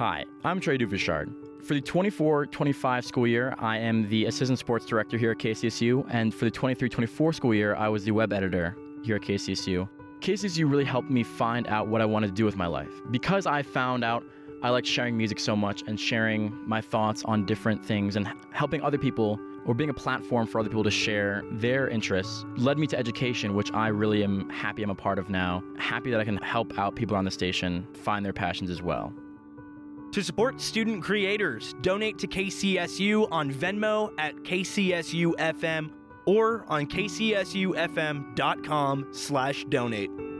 Hi, I'm Trey Duvishard. For the 24-25 school year, I am the Assistant Sports Director here at KCSU, and for the 23-24 school year, I was the Web Editor here at KCSU. KCSU really helped me find out what I wanted to do with my life. Because I found out I like sharing music so much and sharing my thoughts on different things and helping other people or being a platform for other people to share their interests led me to education, which I really am happy I'm a part of now. Happy that I can help out people on the station find their passions as well. To support student creators, donate to KCSU on Venmo at KCSUFM or on kcsufm.com/donate.